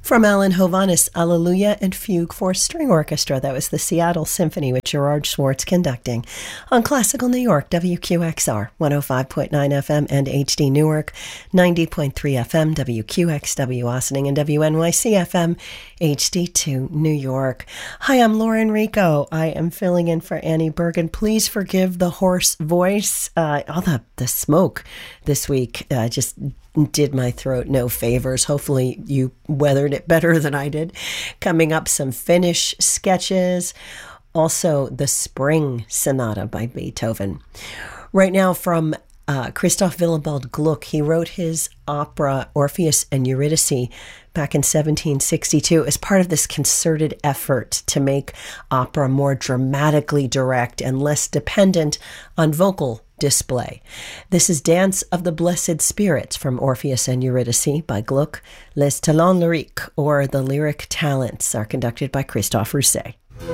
From Alan Hovhaness, Alleluia and Fugue for String Orchestra. That was the Seattle Symphony with Gerard Schwartz conducting. On Classical New York, WQXR, 105.9 FM and HD Newark, 90.3 FM, WQXW Austining, and WNYC FM, HD2 New York. Hi, I'm Lauren Rico. I am filling in for Annie Bergen. Please forgive the hoarse voice. All the smoke this week just did my throat no favors. Hopefully you weathered it better than I did. Coming up, some Finnish sketches. Also, the Spring Sonata by Beethoven. Right now from Christoph Willibald Gluck. He wrote his opera Orpheus and Eurydice back in 1762 as part of this concerted effort to make opera more dramatically direct and less dependent on vocal display. This is Dance of the Blessed Spirits from Orpheus and Eurydice by Gluck. Les Talents Lyriques, or the lyric talents, are conducted by Christophe Rousset.